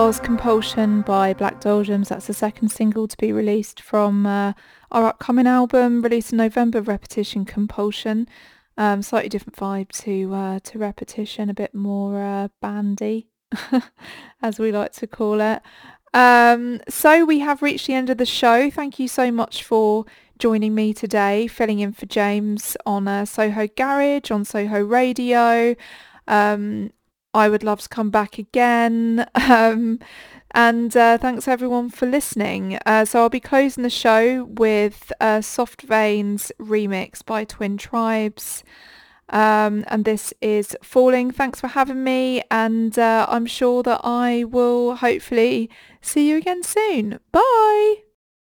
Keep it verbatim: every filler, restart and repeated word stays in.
Was Compulsion by Black Doldrums. That's the second single to be released from uh, our upcoming album, released in November, Repetition Compulsion. Um, slightly different vibe to uh, to Repetition, a bit more uh, bandy, as we like to call it. Um, so we have reached the end of the show. Thank you so much for joining me today, filling in for James on uh, Soho Garage, on Soho Radio. Um, I would love to come back again. Um, and uh, thanks everyone for listening. Uh, so I'll be closing the show with uh, Soft Veins remix by Twin Tribes. Um, and this is Falling. Thanks for having me. And uh, I'm sure that I will hopefully see you again soon. Bye.